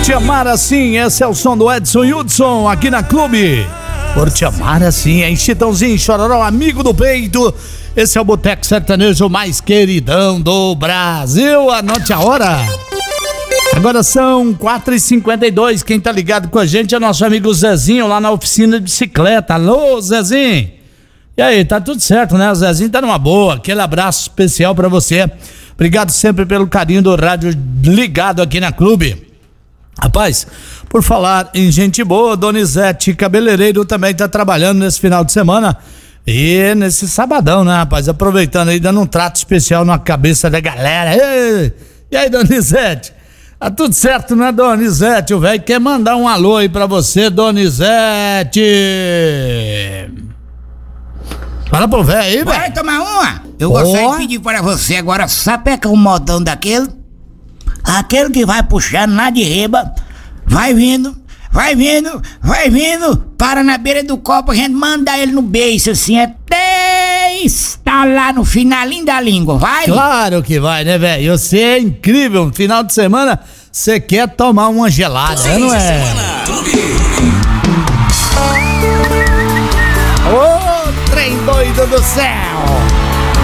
Te amar assim, esse é o som do Edson Hudson aqui na Clube. Por te amar assim, hein? Chitãozinho, Chororó, amigo do peito. Esse é o Boteco Sertanejo mais queridão do Brasil. Anote a hora. Agora são 4h52. Quem tá ligado com a gente é nosso amigo Zezinho lá na oficina de bicicleta. Alô, Zezinho. E aí, tá tudo certo, né? O Zezinho tá numa boa. Aquele abraço especial pra você. Obrigado sempre pelo carinho do rádio ligado aqui na Clube. Rapaz, por falar em gente boa, Donizete Cabeleireiro também tá trabalhando nesse final de semana e nesse sabadão, né, rapaz? Aproveitando aí, dando um trato especial na cabeça da galera. E aí, Donizete? Tá tudo certo, né, Donizete? O velho quer mandar um alô aí pra você, Donizete. Fala pro velho aí, velho. Vai tomar uma? Eu gostaria de pedir para você agora, sapeca um modão daquele. Aquele que vai puxando lá de riba, vai vindo, para na beira do copo, a gente manda ele no beiço assim, até estar lá no finalinho da língua, vai? Claro que vai, né, velho? Você é incrível, no final de semana, você quer tomar uma gelada, não é? Ô, trem doido do céu!